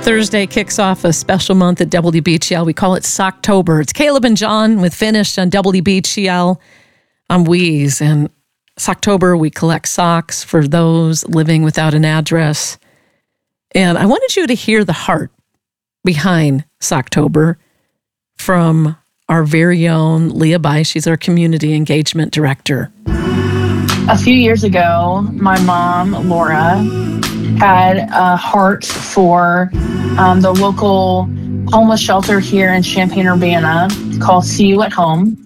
Thursday kicks off a special month at WBGL. We call it Socktober. It's Caleb and John with Finished on WBGL. I'm Wheeze, and Socktober, we collect socks for those living without an address. And I wanted you to hear the heart behind Socktober from our very own Leah Bai. She's our community engagement director. A few years ago, my mom, Laura, had a heart for the local homeless shelter here in Champaign-Urbana called See You at Home.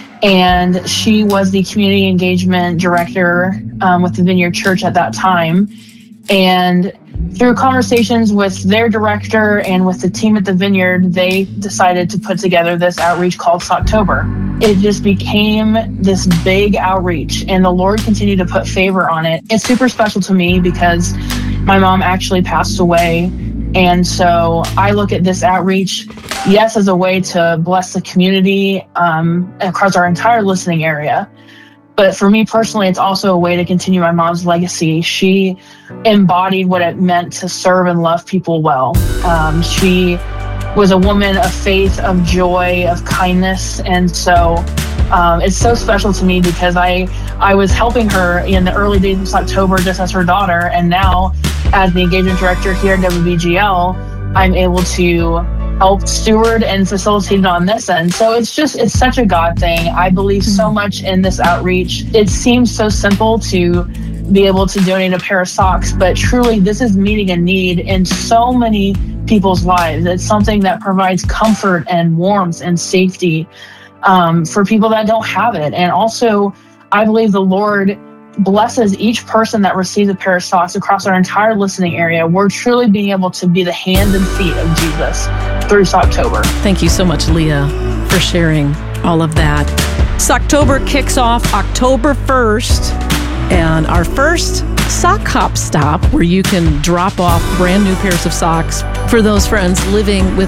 And she was the community engagement director with the Vineyard Church at that time. And through conversations with their director and with the team at the Vineyard, they decided to put together this outreach called Socktober. It just became this big outreach, and the Lord continued to put favor on it. It's super special to me because my mom actually passed away. And so I look at this outreach, yes, as a way to bless the community across our entire listening area. But for me personally, it's also a way to continue my mom's legacy. She embodied what it meant to serve and love people well. She was a woman of faith, of joy, of kindness. And so it's so special to me because I was helping her in the early days of Socktober just as her daughter. And now as the engagement director here at WBGL, I'm able to help steward and facilitate it on this end. So it's such a God thing. I believe so much in this outreach. It seems so simple to be able to donate a pair of socks, but truly this is meeting a need in so many people's lives. It's something that provides comfort and warmth and safety for people that don't have it. And also, I believe the Lord blesses each person that receives a pair of socks across our entire listening area. We're truly being able to be the hands and feet of Jesus through Socktober. Thank you so much, Leah, for sharing all of that. Socktober kicks off October 1st, and our first sock hop stop where you can drop off brand new pairs of socks for those friends living with